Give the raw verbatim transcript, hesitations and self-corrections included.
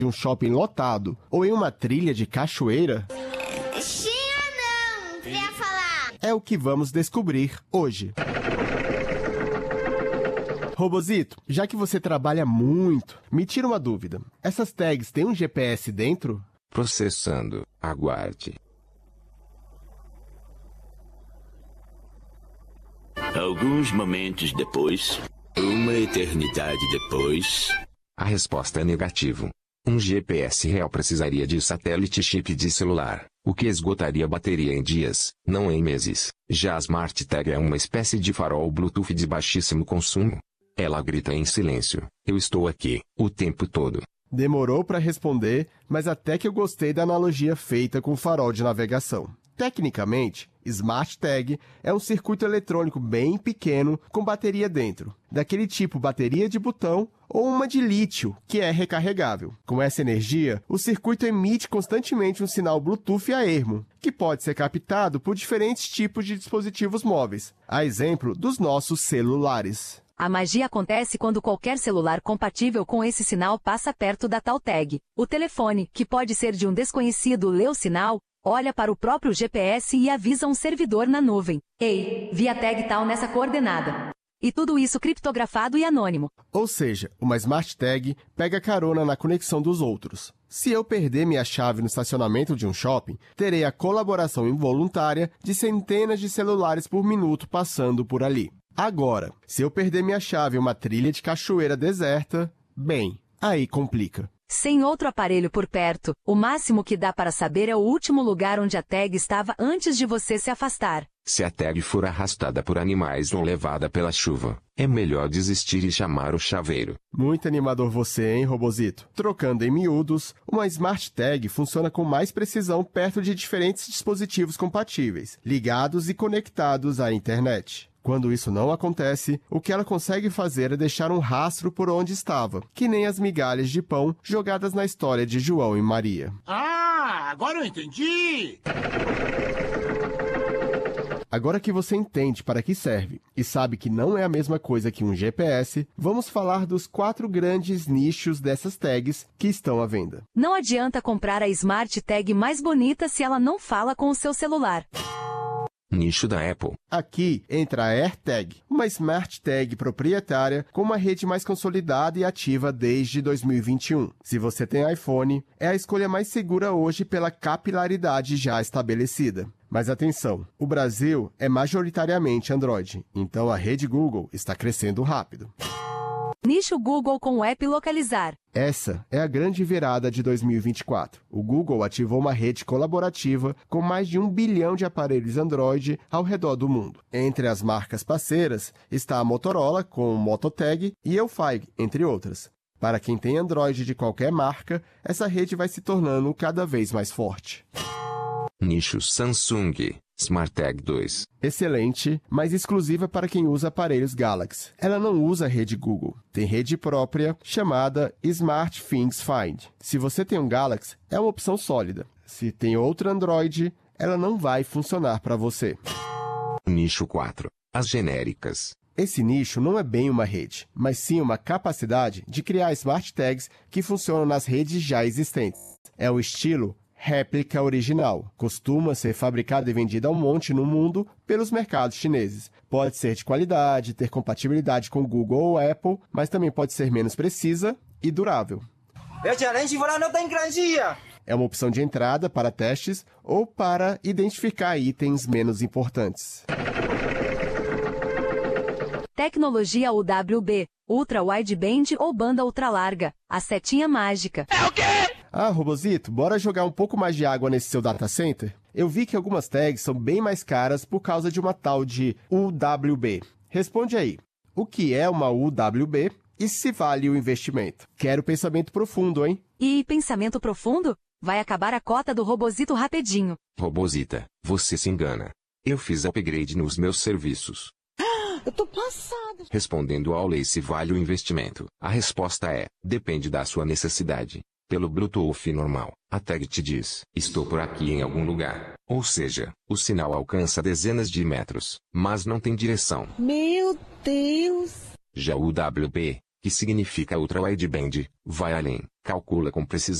de um shopping lotado ou em uma trilha de cachoeira? Cheia não, queria falar. É o que vamos descobrir hoje. Robozito, já que você trabalha muito, me tira uma dúvida. Essas tags têm um G P S dentro? Processando. Aguarde. Alguns momentos depois, uma eternidade depois... A resposta é negativo. Um G P S real precisaria de satélite chip de celular, o que esgotaria a bateria em dias, não em meses. Já a Smart Tag é uma espécie de farol Bluetooth de baixíssimo consumo. Ela grita em silêncio: eu estou aqui, o tempo todo. Demorou para responder, mas até que eu gostei da analogia feita com o farol de navegação. Tecnicamente, Smart Tag é um circuito eletrônico bem pequeno com bateria dentro, daquele tipo bateria de botão ou uma de lítio, que é recarregável. Com essa energia, o circuito emite constantemente um sinal Bluetooth a ermo, que pode ser captado por diferentes tipos de dispositivos móveis, a exemplo dos nossos celulares. A magia acontece quando qualquer celular compatível com esse sinal passa perto da tal tag. O telefone, que pode ser de um desconhecido, lê o sinal, olha para o próprio G P S e avisa um servidor na nuvem: ei, vi a tag tal nessa coordenada. E tudo isso criptografado e anônimo. Ou seja, uma Smart Tag pega carona na conexão dos outros. Se eu perder minha chave no estacionamento de um shopping, terei a colaboração involuntária de centenas de celulares por minuto passando por ali. Agora, se eu perder minha chave em uma trilha de cachoeira deserta, bem, aí complica. Sem outro aparelho por perto, o máximo que dá para saber é o último lugar onde a tag estava antes de você se afastar. Se a tag for arrastada por animais ou levada pela chuva, é melhor desistir e chamar o chaveiro. Muito animador você, hein, Robozito? Trocando em miúdos, uma Smart Tag funciona com mais precisão perto de diferentes dispositivos compatíveis, ligados e conectados à internet. Quando isso não acontece, o que ela consegue fazer é deixar um rastro por onde estava, que nem as migalhas de pão jogadas na história de João e Maria. Ah, agora eu entendi! Agora que você entende para que serve e sabe que não é a mesma coisa que um G P S, vamos falar dos quatro grandes nichos dessas tags que estão à venda. Não adianta comprar a Smart Tag mais bonita se ela não fala com o seu celular. Nicho da Apple. Aqui entra a AirTag, uma Smart Tag proprietária com uma rede mais consolidada e ativa desde dois mil e vinte e um. Se você tem iPhone, é a escolha mais segura hoje pela capilaridade já estabelecida. Mas atenção, o Brasil é majoritariamente Android, então a rede Google está crescendo rápido. Nicho Google com o app Localizar. Essa é a grande virada de dois mil e vinte e quatro. O Google ativou uma rede colaborativa com mais de um bilhão de aparelhos Android ao redor do mundo. Entre as marcas parceiras está a Motorola com o MotoTag e Eufy, entre outras. Para quem tem Android de qualquer marca, essa rede vai se tornando cada vez mais forte. Nicho Samsung. Smart Tag dois. Excelente, mas exclusiva para quem usa aparelhos Galaxy. Ela não usa a rede Google. Tem rede própria, chamada Smart Things Find. Se você tem um Galaxy, é uma opção sólida. Se tem outro Android, ela não vai funcionar para você. Nicho quatro. As genéricas. Esse nicho não é bem uma rede, mas sim uma capacidade de criar Smart Tags que funcionam nas redes já existentes. É o estilo réplica original. Costuma ser fabricada e vendida a um monte no mundo pelos mercados chineses. Pode ser de qualidade, ter compatibilidade com Google ou Apple, mas também pode ser menos precisa e durável. É uma opção de entrada para testes ou para identificar itens menos importantes. Tecnologia U W B, Ultra Wideband ou banda ultralarga, a setinha mágica. É o quê? Ah, Robozito, bora jogar um pouco mais de água nesse seu data center? Eu vi que algumas tags são bem mais caras por causa de uma tal de U W B. Responde aí, o que é uma U W B e se vale o investimento? Quero pensamento profundo, hein? E pensamento profundo? Vai acabar a cota do Robozito rapidinho. Robozita, você se engana. Eu fiz upgrade nos meus serviços. Eu tô passada. Respondendo ao lei se vale o investimento, a resposta é, depende da sua necessidade. Pelo Bluetooth normal, a tag te diz, estou por aqui em algum lugar. Ou seja, o sinal alcança dezenas de metros, mas não tem direção. Meu Deus! Já o U W B, que significa ultra wideband, vai além, calcula com precisão